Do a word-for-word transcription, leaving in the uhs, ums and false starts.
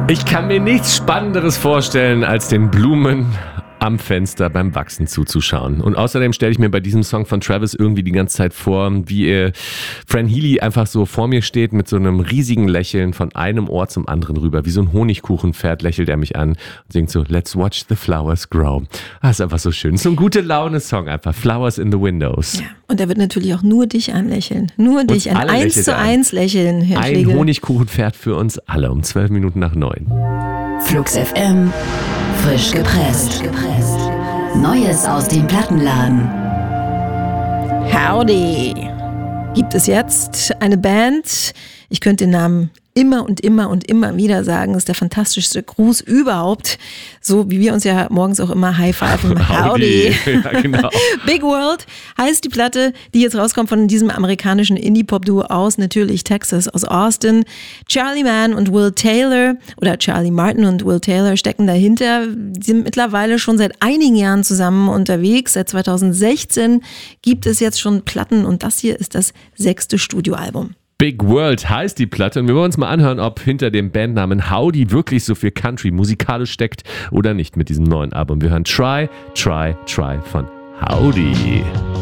Ich kann mir nichts Spannenderes vorstellen, als den Blumen am Fenster beim Wachsen zuzuschauen. Und außerdem stelle ich mir bei diesem Song von Travis irgendwie die ganze Zeit vor, wie äh, Fran Healy einfach so vor mir steht mit so einem riesigen Lächeln von einem Ohr zum anderen rüber. Wie so ein Honigkuchenpferd lächelt er mich an und singt so, Let's watch the flowers grow. Das ist einfach so schön. So ein gute Laune-Song einfach. Flowers in the windows. Ja. Und er wird natürlich auch nur dich anlächeln. Nur Uns dich. Ein alle eins zu lächelt eins Lächeln, Herr Ein Schlegel. Honigkuchenpferd für uns alle um zwölf Minuten nach neun. Flux F M, frisch gepresst. Neues aus dem Plattenladen. Howdy. Gibt es jetzt eine Band? Ich könnte den Namen immer und immer und immer wieder sagen. Das ist der fantastischste Gruß überhaupt. So wie wir uns ja morgens auch immer high-fiven. Howdy. Howdy. Ja, genau. Big World heißt die Platte, die jetzt rauskommt von diesem amerikanischen Indie-Pop-Duo aus, natürlich Texas, aus Austin. Charlie Mann und Will Taylor oder Charlie Martin und Will Taylor stecken dahinter. Die sind mittlerweile schon seit einigen Jahren zusammen unterwegs. Seit zweitausendsechzehn gibt es jetzt schon Platten und das hier ist das sechste Studioalbum. Big World heißt die Platte und wir wollen uns mal anhören, ob hinter dem Bandnamen Howdy wirklich so viel Country musikalisch steckt oder nicht mit diesem neuen Album. Wir hören Try, Try, Try von Howdy.